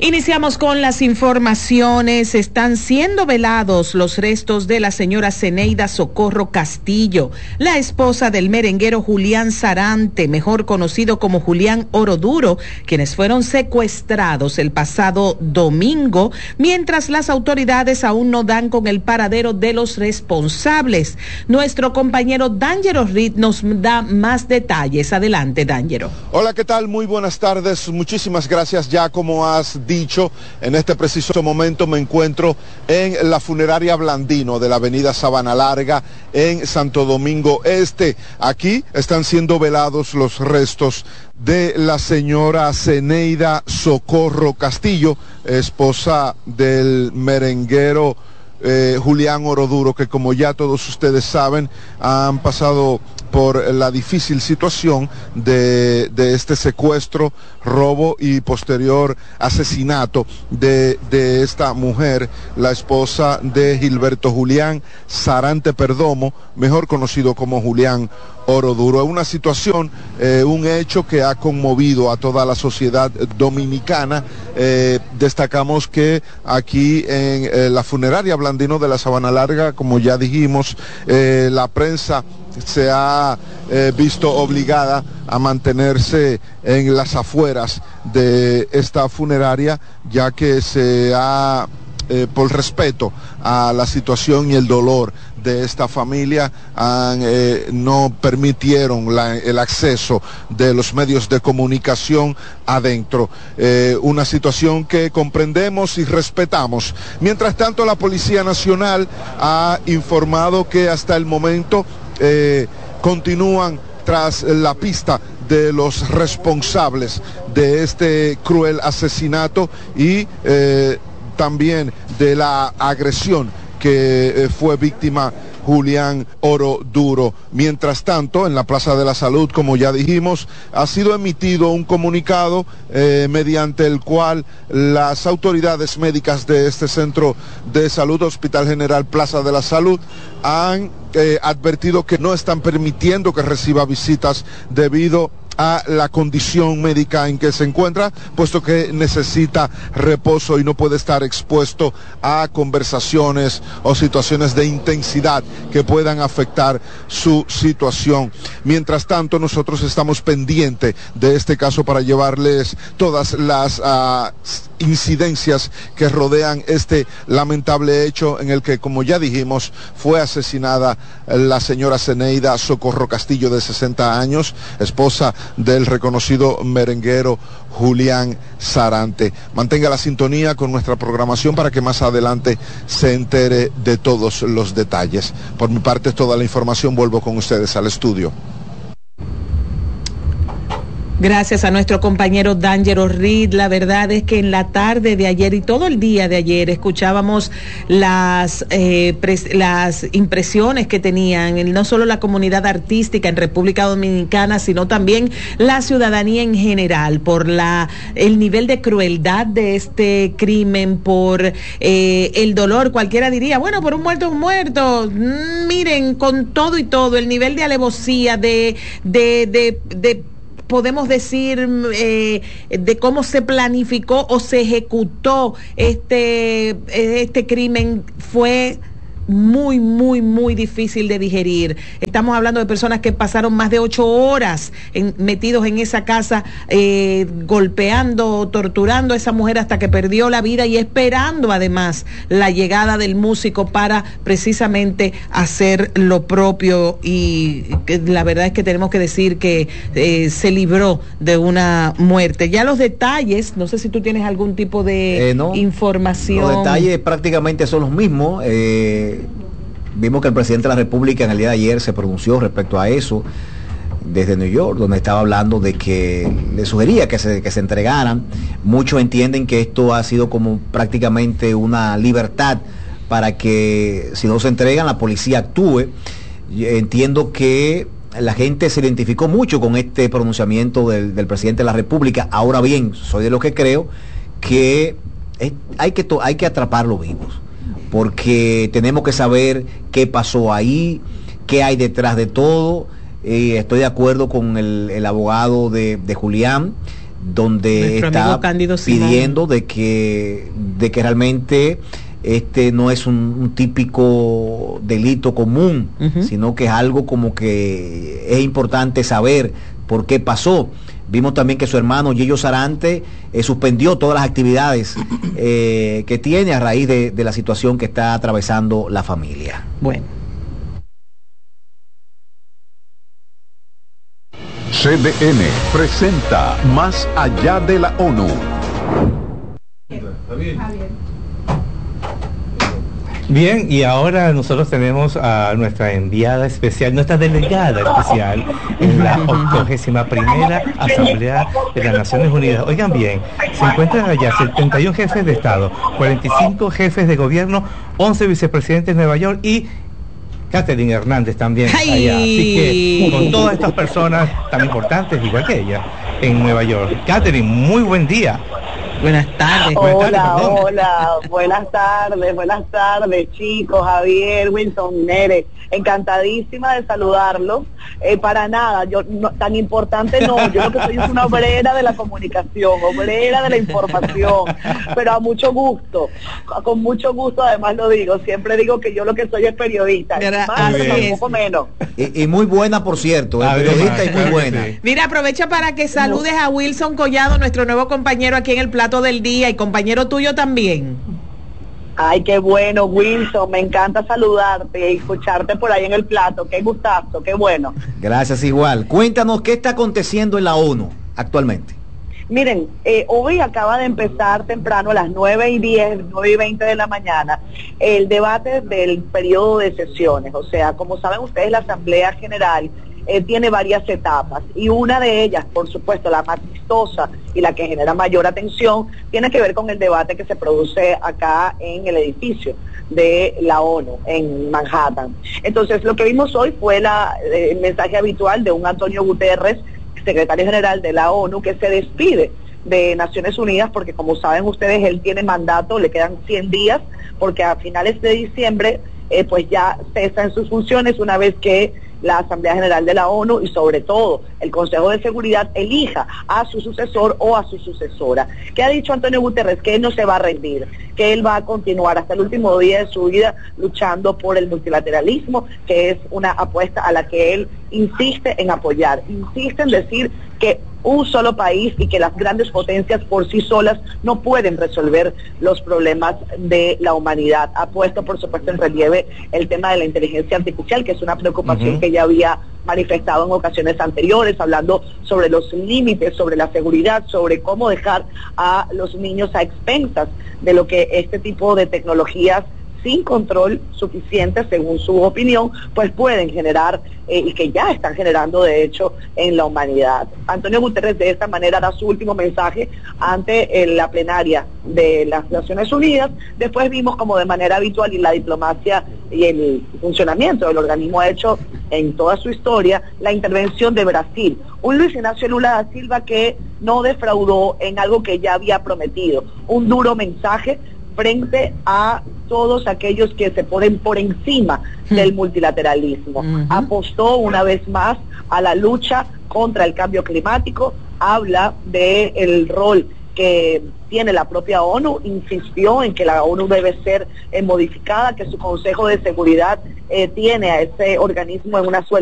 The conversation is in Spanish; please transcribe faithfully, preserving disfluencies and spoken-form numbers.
Iniciamos con las informaciones. Están siendo velados los restos de la señora Zeneida Socorro Castillo, la esposa del merenguero Julián Sarante, mejor conocido como Julián Oroduro, quienes fueron secuestrados el pasado domingo, mientras las autoridades aún no dan con el paradero de los responsables. Nuestro compañero D'Angelo Reed nos da más detalles. Adelante, D'Angelo. Hola, ¿qué tal? Muy buenas tardes. Muchísimas gracias. Ya como has dicho, en este preciso momento me encuentro en la funeraria Blandino de la avenida Sabana Larga en Santo Domingo Este. Aquí están siendo velados los restos de la señora Zeneida Socorro Castillo, esposa del merenguero eh, Julián Oroduro, que como ya todos ustedes saben, han pasado por la difícil situación de, de este secuestro, robo y posterior asesinato de, de esta mujer, la esposa de Gilberto Julián Sarante Perdomo, mejor conocido como Julián Oroduro. Es una situación, eh, un hecho que ha conmovido a toda la sociedad dominicana. Eh, destacamos que aquí en eh, la funeraria Blandino de la Sabana Larga, como ya dijimos, eh, la prensa se ha eh, visto obligada a mantenerse en las afueras de esta funeraria, ya que se ha, eh, por respeto a la situación y el dolor de esta familia, han, eh, no permitieron la, el acceso de los medios de comunicación adentro. Eh, una situación que comprendemos y respetamos. Mientras tanto, la Policía Nacional ha informado que hasta el momento eh, continúan tras la pista de los responsables de este cruel asesinato y eh, también de la agresión que eh, fue víctima Julián Oroduro. Mientras tanto, en la Plaza de la Salud, como ya dijimos, ha sido emitido un comunicado eh, mediante el cual las autoridades médicas de este centro de salud, Hospital General Plaza de la Salud, han eh, advertido que no están permitiendo que reciba visitas debido a la condición médica en que se encuentra, puesto que necesita reposo y no puede estar expuesto a conversaciones o situaciones de intensidad que puedan afectar su situación. Mientras tanto, nosotros estamos pendientes de este caso para llevarles todas las uh, incidencias que rodean este lamentable hecho en el que, como ya dijimos, fue asesinada la señora Zeneida Socorro Castillo, de sesenta años, esposa del reconocido merenguero Julián Sarante. Mantenga la sintonía con nuestra programación para que más adelante se entere de todos los detalles. Por mi parte es toda la información. Vuelvo con ustedes al estudio. Gracias a nuestro compañero D'Angelo Reed. La verdad es que en la tarde de ayer y todo el día de ayer escuchábamos las eh, pres, las impresiones que tenían no solo la comunidad artística en República Dominicana, sino también la ciudadanía en general, por la el nivel de crueldad de este crimen, por eh, el dolor. Cualquiera diría, bueno, por un muerto es un muerto. Mm, miren, con todo y todo, el nivel de alevosía, de de de, de podemos decir eh, de cómo se planificó o se ejecutó este, este crimen fue muy, muy, muy difícil de digerir. Estamos hablando de personas que pasaron más de ocho horas en, metidos en esa casa, eh, golpeando, torturando a esa mujer hasta que perdió la vida y esperando además la llegada del músico para precisamente hacer lo propio. Y que la verdad es que tenemos que decir que eh, se libró de una muerte. Ya los detalles, no sé si tú tienes algún tipo de eh, no, información. Los detalles prácticamente son los mismos. Eh, Vimos que el presidente de la República en el día de ayer se pronunció respecto a eso desde New York, donde estaba hablando de que le sugería que se, que se entregaran. Muchos entienden que esto ha sido como prácticamente una libertad para que si no se entregan la policía actúe. Entiendo que la gente se identificó mucho con este pronunciamiento del, del presidente de la República. Ahora bien, soy de los que creo que es, hay que to, hay que atraparlos vivos, porque tenemos que saber qué pasó ahí, qué hay detrás de todo. Eh, estoy de acuerdo con el, el abogado de, de Julián, donde Nuestro está pidiendo de que, de que realmente este no es un, un típico delito común, uh-huh. sino que es algo como que es importante saber por qué pasó. Vimos también que su hermano Gillo Sarante eh, suspendió todas las actividades eh, que tiene a raíz de, de la situación que está atravesando la familia. Bueno. C D N presenta Más allá de la ONU. Bien, y ahora nosotros tenemos a nuestra enviada especial, nuestra delegada especial en la octogésima primera Asamblea de las Naciones Unidas. Oigan bien, se encuentran allá setenta y uno jefes de Estado, cuarenta y cinco jefes de gobierno, once vicepresidentes de Nueva York y Catherine Hernández también allá. Así que con todas estas personas tan importantes, igual que ella, en Nueva York. Catherine, muy buen día. Buenas tardes. Hola, buenas tardes, hola, buenas tardes, buenas tardes, chicos, Javier, Wilson, Nere, encantadísima de saludarlos. Eh, para nada, yo no, tan importante no, yo lo que soy es una obrera de la comunicación, obrera de la información, pero a mucho gusto, con mucho gusto además lo digo, siempre digo que yo lo que soy es periodista, Mira, más, pero un poco menos. Y, y muy buena, por cierto, es periodista y muy buena. Sí. Mira, aprovecha para que saludes a Wilson Collado, nuestro nuevo compañero aquí en el Plato del Día y compañero tuyo también. Ay, qué bueno, Wilson, me encanta saludarte y escucharte por ahí en el plato, qué gustazo, qué bueno. Gracias, igual. Cuéntanos qué está aconteciendo en la ONU actualmente. Miren, eh, hoy acaba de empezar temprano a las nueve y diez, nueve y veinte de la mañana, el debate del periodo de sesiones. O sea, como saben ustedes, la Asamblea General eh, tiene varias etapas y una de ellas, por supuesto, la más vistosa y la que genera mayor atención, tiene que ver con el debate que se produce acá en el edificio de la ONU en Manhattan. Entonces, lo que vimos hoy fue la, eh, el mensaje habitual de un Antonio Guterres, secretario general de la ONU, que se despide de Naciones Unidas porque, como saben ustedes, él tiene mandato, le quedan cien días, porque a finales de diciembre eh, pues ya cesa en sus funciones una vez que la Asamblea General de la ONU y sobre todo el Consejo de Seguridad elija a su sucesor o a su sucesora. ¿Qué ha dicho Antonio Guterres? Que él no se va a rendir, que él va a continuar hasta el último día de su vida luchando por el multilateralismo, que es una apuesta a la que él insiste en apoyar, insiste en decir que un solo país y que las grandes potencias por sí solas no pueden resolver los problemas de la humanidad. Ha puesto, por supuesto, en relieve el tema de la inteligencia artificial, que es una preocupación uh-huh. que ya había manifestado en ocasiones anteriores, hablando sobre los límites, sobre la seguridad, sobre cómo dejar a los niños a expensas de lo que este tipo de tecnologías sin control suficiente, según su opinión, pues pueden generar eh, y que ya están generando, de hecho, en la humanidad. Antonio Guterres de esta manera da su último mensaje ante eh, la plenaria de las Naciones Unidas. Después vimos como de manera habitual y la diplomacia y el funcionamiento del organismo ha hecho en toda su historia la intervención de Brasil. Un Luis Ignacio Lula da Silva que no defraudó en algo que ya había prometido, un duro mensaje frente a todos aquellos que se ponen por encima uh-huh. del multilateralismo. Uh-huh. Apostó una vez más a la lucha contra el cambio climático, habla de el rol que tiene la propia ONU, insistió en que la ONU debe ser eh, modificada, que su Consejo de Seguridad eh, tiene a ese organismo en una suerte